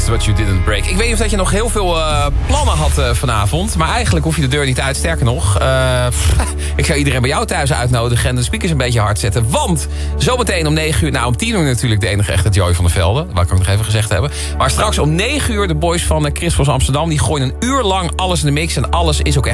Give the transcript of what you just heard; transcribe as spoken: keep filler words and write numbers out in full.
What You Didn't Break. Ik weet niet of dat je nog heel veel uh, plannen had uh, vanavond. Maar eigenlijk hoef je de deur niet uit. Sterker nog, uh, pff, ik zou iedereen bij jou thuis uitnodigen... en de speakers een beetje hard zetten. Want zometeen om negen uur... Nou, om tien uur natuurlijk de enige echte Joey van der Velde. Dat wou ik ook nog even gezegd hebben. Maar straks om negen uur de boys van uh, Chris Vos Amsterdam... die gooien een uur lang alles in de mix. En alles is ook echt